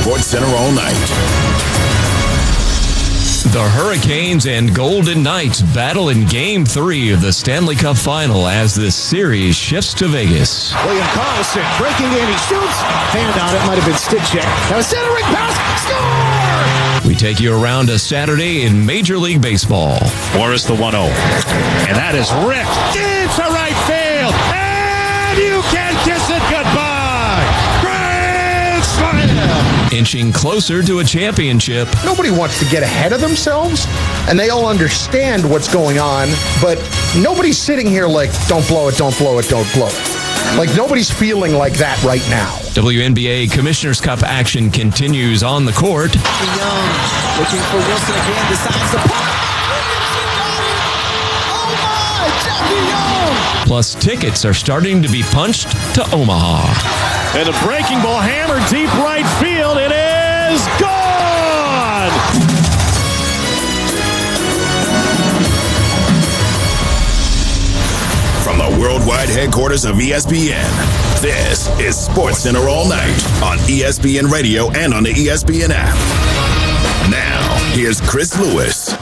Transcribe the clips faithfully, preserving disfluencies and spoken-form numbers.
SportsCenter all night. The Hurricanes and Golden Knights battle in Game three of the Stanley Cup Final as this series shifts to Vegas. William Karlsson breaking in, he shoots. Hand on it, might have been stick check. Now a centering pass, score! We take you around a Saturday in Major League Baseball. Morris the one oh. And that is ripped into right field. And you can kiss it goodbye. Grand slam! Inching closer to a championship. Nobody wants to get ahead of themselves, and they all understand what's going on, but nobody's sitting here like, don't blow it, don't blow it, don't blow it. Like, nobody's feeling like that right now. W N B A Commissioner's Cup action continues on the court. Young looking for Wilson again, decides to pop. Oh my, Jackie Young! Plus, tickets are starting to be punched to Omaha. And a breaking ball hammered deep right field. It is gone! From the worldwide headquarters of E S P N, this is SportsCenter all night on E S P N Radio and on the E S P N app. Now, here's Chris Lewis.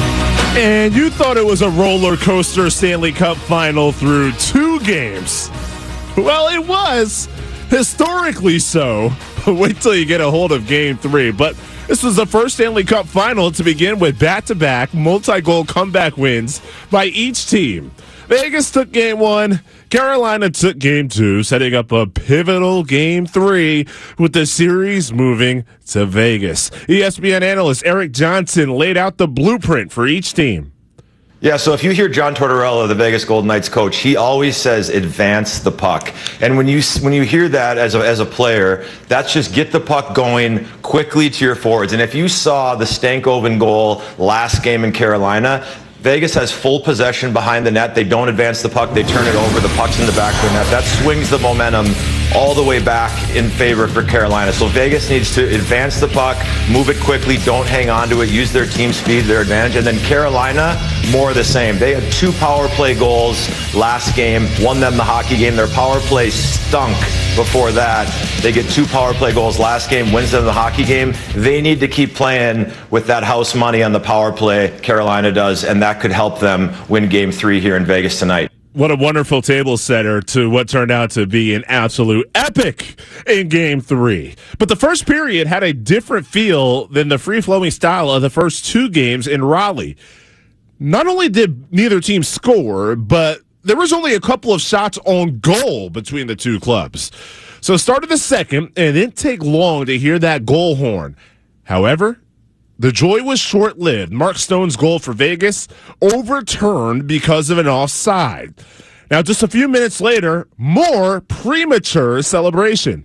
And you thought it was a roller coaster Stanley Cup final through two games. Well, it was. Historically so. But wait till you get a hold of Game three. But this was the first Stanley Cup final to begin with back-to-back multi-goal comeback wins by each team. Vegas took Game one. Carolina took Game two, setting up a pivotal Game three with the series moving to Vegas. E S P N analyst Eric Johnson laid out the blueprint for each team. Yeah, so if you hear John Tortorella, the Vegas Golden Knights coach, he always says advance the puck. And when you when you hear that as a, as a player, that's just get the puck going quickly to your forwards. And if you saw the Stankoven goal last game in Carolina, Vegas has full possession behind the net. They don't advance the puck. They turn it over. The puck's in the back of the net. That swings the momentum all the way back in favor for Carolina. So Vegas needs to advance the puck, move it quickly, don't hang on to it, use their team speed, their advantage. And then Carolina, more of the same. They had two power play goals last game, won them the hockey game. Their power play stunk before that. They get two power play goals last game, wins them the hockey game. They need to keep playing with that house money on the power play. Carolina does, and that could help them win Game three here in Vegas tonight. What a wonderful table setter to what turned out to be an absolute epic in Game three. But the first period had a different feel than the free-flowing style of the first two games in Raleigh. Not only did neither team score, but there was only a couple of shots on goal between the two clubs. So started the second, and it didn't take long to hear that goal horn. However, the joy was short-lived. Mark Stone's goal for Vegas overturned because of an offside. Now, just a few minutes later, more premature celebration.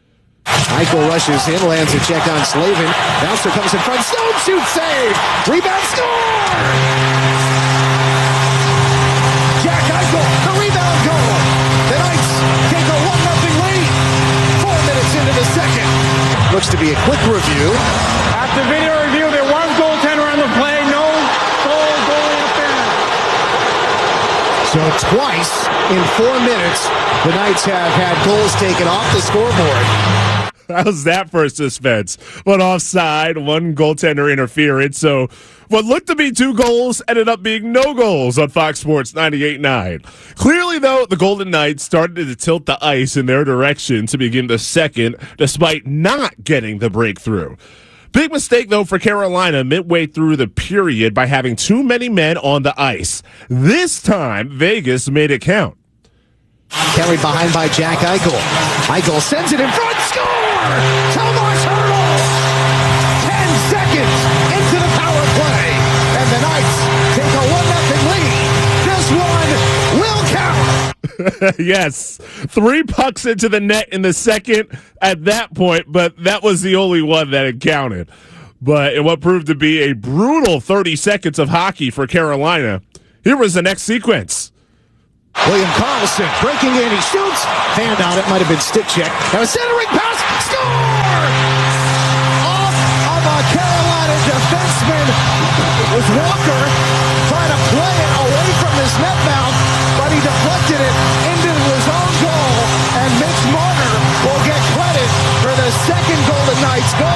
Eichel rushes in, lands a check on Slavin. Bouncer comes in front. Stone shoots, save. Rebound, score! Jack Eichel, the rebound goal. The Knights take a one nothing lead. Four minutes into the second. Looks to be a quick review. After video review, there was goaltender on the play. No goal, goalie interference. So twice in four minutes, the Knights have had goals taken off the scoreboard. How's that for suspense? One offside, one goaltender interference. So what looked to be two goals ended up being no goals on Fox Sports ninety-eight point nine. Clearly, though, the Golden Knights started to tilt the ice in their direction to begin the second, despite not getting the breakthrough. Big mistake, though, for Carolina midway through the period by having too many men on the ice. This time, Vegas made it count. Carried behind by Jack Eichel. Eichel sends it in front. Score! Tomas Hertl! Ten seconds into the power play. And the Knights take a one nothing lead. This one will count. Yes. Three pucks into the net in the second at that point, but that was the only one that had counted. But in what proved to be a brutal thirty seconds of hockey for Carolina, here was the next sequence. William Karlsson breaking in, he shoots. Hand on it, might have been stick check. Now a centering pass, score! Off of a Carolina defenseman. It was Walker trying to play it away from his net mount, but he deflected it into his own goal, and Mitch Marner will get credit for the second Golden Knights goal.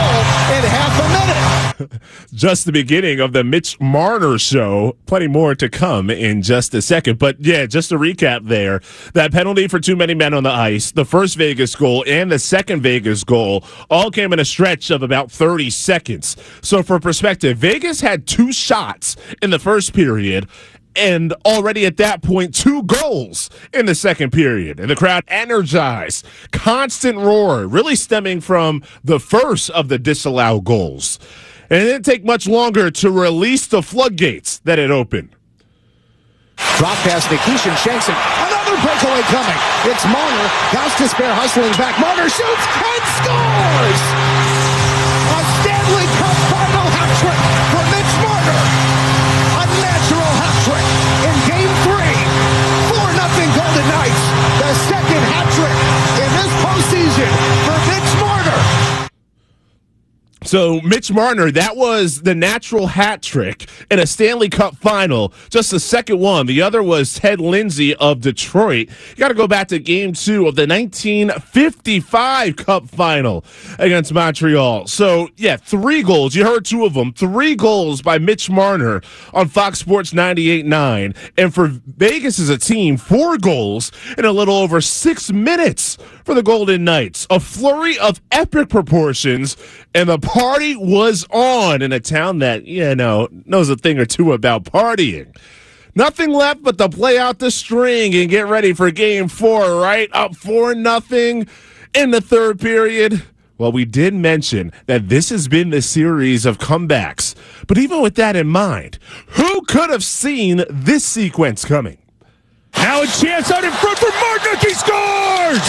just the beginning of the Mitch Marner show. Plenty more to come in just a second. But yeah, just to recap there, that penalty for too many men on the ice, the first Vegas goal and the second Vegas goal all came in a stretch of about thirty seconds. So for perspective, Vegas had two shots in the first period, and already at that point, two goals in the second period. And the crowd energized. Constant roar, really stemming from the first of the disallowed goals. And it didn't take much longer to release the floodgates that it opened. Drop pass, Nikishin shanks it. Another breakaway coming. It's Marner. Gostisbehere hustling back. Marner shoots and scores! A Stanley Cup final hat trick for Mitch Marner. A natural hat trick in Game three. four nothing Golden Knights. The second hat trick in this postseason for Mitch Marner. So Mitch Marner, that was the natural hat trick in a Stanley Cup final. Just the second one. The other was Ted Lindsay of Detroit. You got to go back to game two of the nineteen fifty-five Cup final against Montreal. So, yeah, three goals. You heard two of them. Three goals by Mitch Marner on Fox Sports ninety-eight nine. And for Vegas as a team, four goals in a little over six minutes for the Golden Knights. A flurry of epic proportions, and the party was on in a town that, you know, knows a thing or two about partying. Nothing left but to play out the string and get ready for game four, right? Up four nothing in the third period. Well, we did mention that this has been the series of comebacks. But even with that in mind, who could have seen this sequence coming? Now a chance out in front for Martinook. He scores!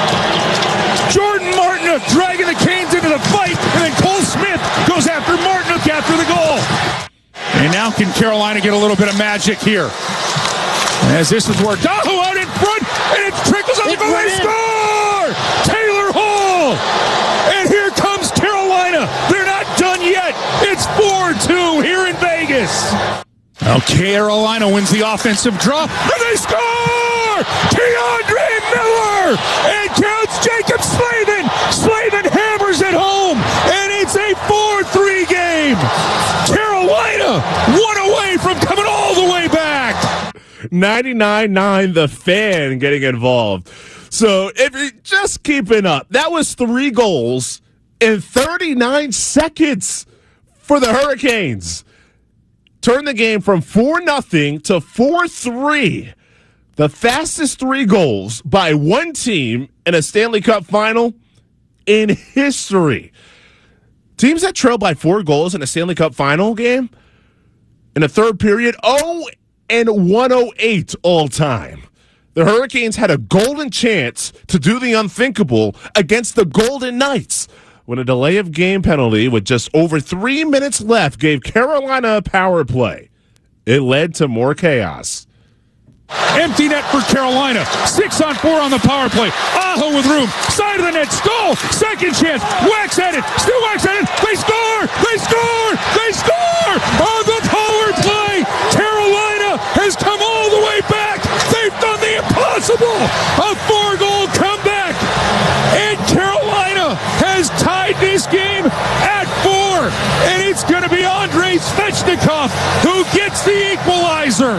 Jordan Martinook dragging the Canes into the fight, and then Cole Smith goes after Martinook after the goal. And now can Carolina get a little bit of magic here? As this is where Daho out in front, and it trickles on the goal. They score! Taylor Hall! And here comes Carolina. They're not done yet. It's four two here in Vegas. Now Carolina wins the offensive draw, and they score! Keandre Miller! And counts Jacob Slavin! Slavin hammers it home, and it's a four three game! Carolina, one away from coming all the way back! ninety-nine nine The Fan getting involved. So if you're just keeping up, that was three goals in thirty-nine seconds for the Hurricanes. Turned the game from four nothing to four three. The fastest three goals by one team in a Stanley Cup final in history. Teams that trail by four goals in a Stanley Cup final game in the third period, oh and one oh eight all time. The Hurricanes had a golden chance to do the unthinkable against the Golden Knights when a delay of game penalty with just over three minutes left gave Carolina a power play. It led to more chaos. Empty net for Carolina. Six on four on the power play. Aho with room. Side of the net. Stahl. Second chance. Wax at it. Still Wax at it. They score. They score. They score. On the power play. Carolina has come all the way back. They've done the impossible. A four-goal comeback. And Carolina has tied this game at four. And it's going to be Andrei Svechnikov who gets the equalizer.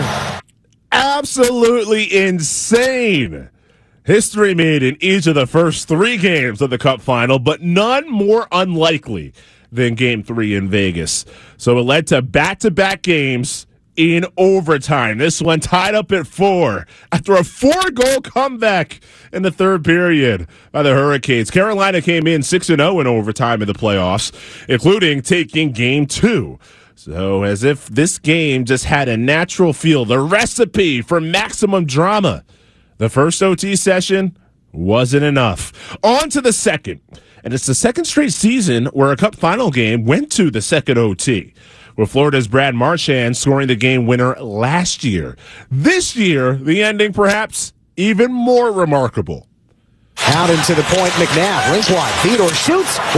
Absolutely insane. History made in each of the first three games of the Cup final, but none more unlikely than Game three in Vegas. So it led to back-to-back games in overtime. This one tied up at four after a four-goal comeback in the third period by the Hurricanes. Carolina came in six and oh in overtime in the playoffs, including taking Game two. So as if this game just had a natural feel, the recipe for maximum drama. The first O T session wasn't enough. On to the second. And it's the second straight season where a Cup final game went to the second O T, with Florida's Brad Marchand scoring the game winner last year. This year, the ending perhaps even more remarkable. Out into the point, McNabb, rink wide, Theodore shoots.